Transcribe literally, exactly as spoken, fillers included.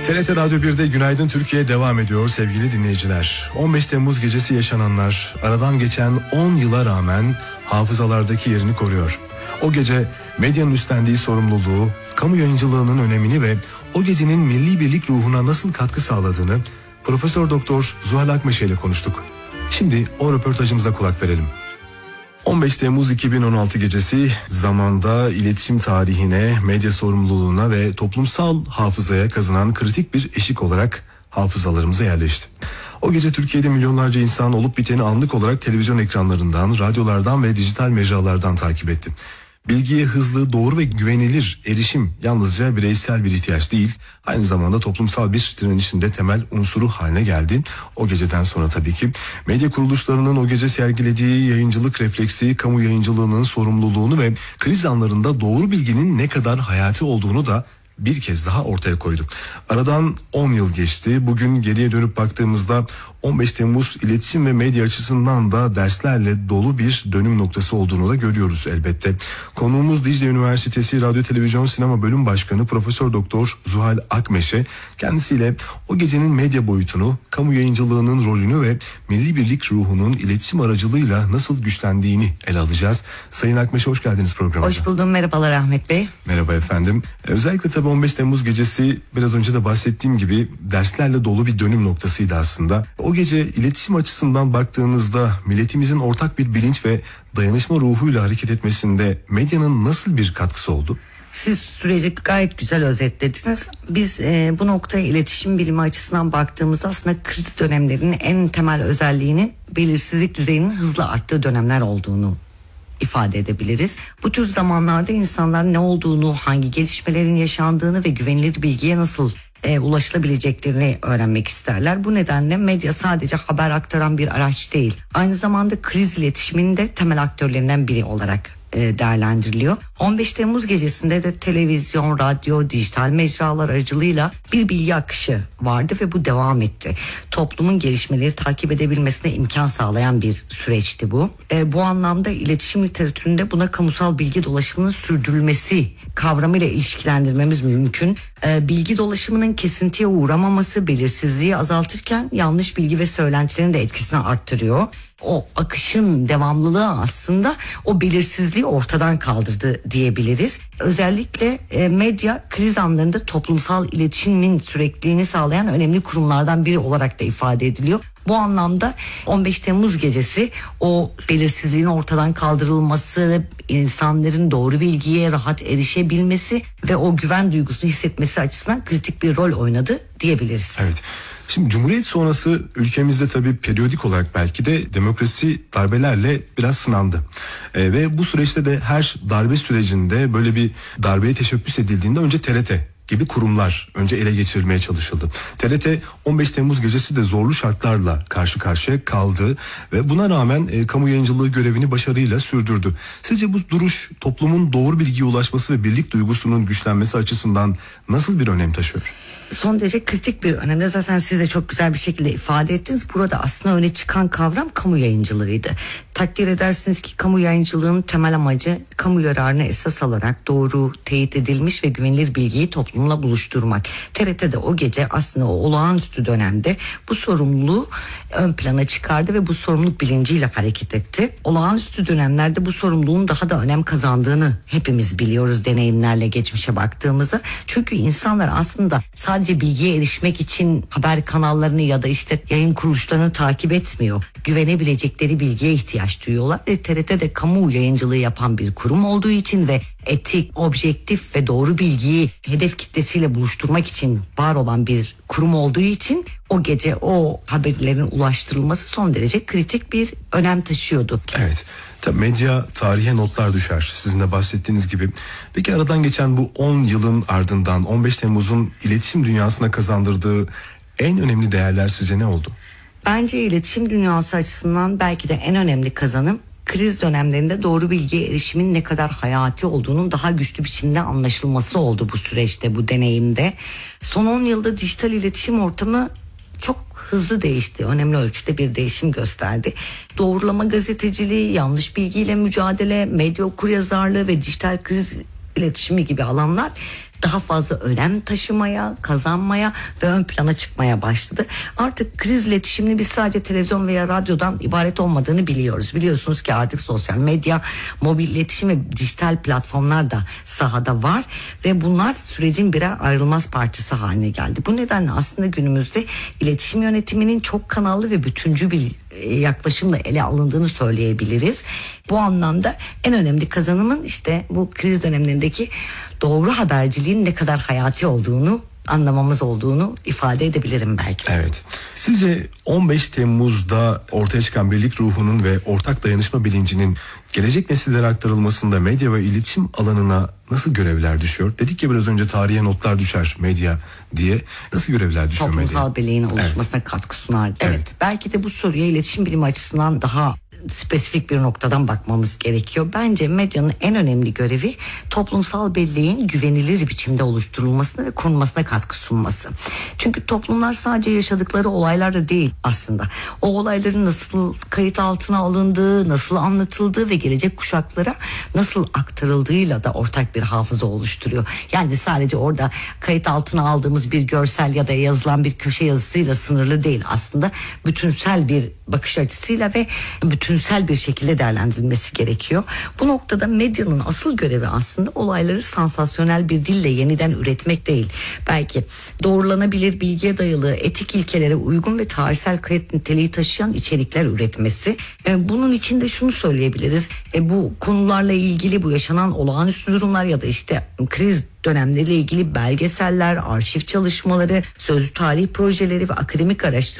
T R T Radyo bir'de Günaydın Türkiye devam ediyor sevgili dinleyiciler. on beş Temmuz gecesi yaşananlar aradan geçen on yıla rağmen hafızalardaki yerini koruyor. O gece medyanın üstlendiği sorumluluğu, kamu yayıncılığının önemini ve o gecenin milli birlik ruhuna nasıl katkı sağladığını Profesör Doktor Zuhal Akmeşe ile konuştuk. Şimdi o röportajımıza kulak verelim. on beş Temmuz iki bin on altı gecesi zamanda iletişim tarihine, medya sorumluluğuna ve toplumsal hafızaya kazınan kritik bir eşik olarak hafızalarımıza yerleşti. O gece Türkiye'de milyonlarca insan olup biteni anlık olarak televizyon ekranlarından, radyolardan ve dijital mecralardan takip etti. Bilgiye hızlı, doğru ve güvenilir erişim yalnızca bireysel bir ihtiyaç değil, aynı zamanda toplumsal bir direnişin de temel unsuru haline geldi. O geceden sonra tabii ki medya kuruluşlarının o gece sergilediği yayıncılık refleksi, kamu yayıncılığının sorumluluğunu ve kriz anlarında doğru bilginin ne kadar hayati olduğunu da bir kez daha ortaya koydu. Aradan on yıl geçti. Bugün geriye dönüp baktığımızda on beş Temmuz iletişim ve medya açısından da derslerle dolu bir dönüm noktası olduğunu da görüyoruz elbette. Konuğumuz Dicle Üniversitesi Radyo Televizyon Sinema Bölüm Başkanı Profesör Doktor Zuhal Akmeşe. Kendisiyle o gecenin medya boyutunu, kamu yayıncılığının rolünü ve milli birlik ruhunun iletişim aracılığıyla nasıl güçlendiğini ele alacağız. Sayın Akmeşe, hoş geldiniz programımıza. Hoş buldum. Merhabalar Ahmet Bey. Merhaba efendim. Özellikle tabii on beş Temmuz gecesi biraz önce de bahsettiğim gibi derslerle dolu bir dönüm noktasıydı aslında. O gece iletişim açısından baktığınızda milletimizin ortak bir bilinç ve dayanışma ruhuyla hareket etmesinde medyanın nasıl bir katkısı oldu? Siz süreci gayet güzel özetlediniz. Biz e, bu noktaya iletişim bilimi açısından baktığımızda aslında kriz dönemlerinin en temel özelliğinin belirsizlik düzeyinin hızla arttığı dönemler olduğunu ifade edebiliriz. Bu tür zamanlarda insanlar ne olduğunu, hangi gelişmelerin yaşandığını ve güvenilir bilgiye nasıl e, ulaşılabileceklerini öğrenmek isterler. Bu nedenle medya sadece haber aktaran bir araç değil, aynı zamanda kriz iletişiminin de temel aktörlerinden biri olarak e, değerlendiriliyor. on beş Temmuz gecesinde de televizyon, radyo, dijital mecralar aracılığıyla bir bilgi akışı vardı ve bu devam etti. Toplumun gelişmeleri takip edebilmesine imkan sağlayan bir süreçti bu. E, bu anlamda iletişim literatüründe buna kamusal bilgi dolaşımının sürdürülmesi kavramıyla ilişkilendirmemiz mümkün. E, bilgi dolaşımının kesintiye uğramaması belirsizliği azaltırken yanlış bilgi ve söylentilerin de etkisini arttırıyor. O akışın devamlılığı aslında o belirsizliği ortadan kaldırdı diyebiliriz. Özellikle e, medya kriz anlarında toplumsal iletişimin sürekliliğini sağlayan önemli kurumlardan biri olarak da ifade ediliyor. Bu anlamda on beş Temmuz gecesi o belirsizliğin ortadan kaldırılması, insanların doğru bilgiye rahat erişebilmesi ve o güven duygusunu hissetmesi açısından kritik bir rol oynadı diyebiliriz. Evet. Şimdi Cumhuriyet sonrası ülkemizde tabii periyodik olarak belki de demokrasi darbelerle biraz sınandı. Ee, ve bu süreçte de her darbe sürecinde böyle bir darbeye teşebbüs edildiğinde önce T R T gibi kurumlar önce ele geçirilmeye çalışıldı. T R T on beş Temmuz gecesi de zorlu şartlarla karşı karşıya kaldı ve buna rağmen e, kamu yayıncılığı görevini başarıyla sürdürdü. Sizce bu duruş toplumun doğru bilgiye ulaşması ve birlik duygusunun güçlenmesi açısından nasıl bir önem taşıyor? Son derece kritik bir önemde, zaten siz de çok güzel bir şekilde ifade ettiniz. Burada aslında öne çıkan kavram kamu yayıncılığıydı. Takdir edersiniz ki kamu yayıncılığının temel amacı kamu yararını esas alarak doğru, teyit edilmiş ve güvenilir bilgiyi toplumla buluşturmak. T R T'de o gece aslında o olağanüstü dönemde bu sorumluluğu ön plana çıkardı ve bu sorumluluk bilinciyle hareket etti. Olağanüstü dönemlerde bu sorumluluğun daha da önem kazandığını hepimiz biliyoruz deneyimlerle geçmişe baktığımızda. Çünkü insanlar aslında sadece bilgiye erişmek için haber kanallarını ya da işte yayın kuruluşlarını takip etmiyor. Güvenebilecekleri bilgiye ihtiyaç duyuyorlar. E, T R T'de kamu yayıncılığı yapan bir kurum olduğu için ve etik, objektif ve doğru bilgiyi hedef kitlesiyle buluşturmak için var olan bir kurum olduğu için o gece o haberlerin ulaştırılması son derece kritik bir önem taşıyordu. Evet. Tabii medya tarihe notlar düşer. Sizin de bahsettiğiniz gibi. Peki aradan geçen bu on yılın ardından on beş Temmuz'un iletişim dünyasına kazandırdığı en önemli değerler sizce ne oldu? Bence iletişim dünyası açısından belki de en önemli kazanım kriz dönemlerinde doğru bilgiye erişimin ne kadar hayati olduğunun daha güçlü biçimde anlaşılması oldu bu süreçte, bu deneyimde. Son on yılda dijital iletişim ortamı çok hızlı değişti. Önemli ölçüde bir değişim gösterdi. Doğrulama gazeteciliği, yanlış bilgiyle mücadele, medya okuryazarlığı ve dijital kriz iletişimi gibi alanlar daha fazla önem taşımaya, kazanmaya ve ön plana çıkmaya başladı. Artık kriz iletişimini biz sadece televizyon veya radyodan ibaret olmadığını biliyoruz. Biliyorsunuz ki artık sosyal medya, mobil iletişim ve dijital platformlar da sahada var ve bunlar sürecin birer ayrılmaz parçası haline geldi. Bu nedenle aslında günümüzde iletişim yönetiminin çok kanallı ve bütüncül bir yaklaşımla ele alındığını söyleyebiliriz. Bu anlamda en önemli kazanımın işte bu kriz dönemlerindeki doğru haberciliğin ne kadar hayati olduğunu anlamamız olduğunu ifade edebilirim belki. Evet. Sizce on beş Temmuz'da ortaya çıkan birlik ruhunun ve ortak dayanışma bilincinin gelecek nesillere aktarılmasında medya ve iletişim alanına nasıl görevler düşüyor? Dedik ya biraz önce tarihe notlar düşer medya diye. Nasıl görevler düşüyor medya? Toplumsal birliğin oluşmasına evet. katkı sunar. Evet. evet. Belki de bu soruya iletişim bilimi açısından daha spesifik bir noktadan bakmamız gerekiyor. Bence medyanın en önemli görevi toplumsal birliğin güvenilir biçimde oluşturulmasına ve korunmasına katkı sunması. Çünkü toplumlar sadece yaşadıkları olaylarda değil aslında. O olayların nasıl kayıt altına alındığı, nasıl anlatıldığı ve gelecek kuşaklara nasıl aktarıldığıyla da ortak bir hafıza oluşturuyor. Yani sadece orada kayıt altına aldığımız bir görsel ya da yazılan bir köşe yazısıyla sınırlı değil. Aslında bütünsel bir bakış açısıyla ve bütünsel bir şekilde değerlendirilmesi gerekiyor. Bu noktada medyanın asıl görevi aslında olayları sansasyonel bir dille yeniden üretmek değil. Belki doğrulanabilir, bilgiye dayalı, etik ilkelere uygun ve tarihsel kayıt niteliği taşıyan içerikler üretmesi. Bunun için de şunu söyleyebiliriz. Bu konularla ilgili bu yaşanan olağanüstü durumlar ya da işte kriz dönemleriyle ilgili belgeseller, arşiv çalışmaları, sözlü tarih projeleri ve akademik araştırmalar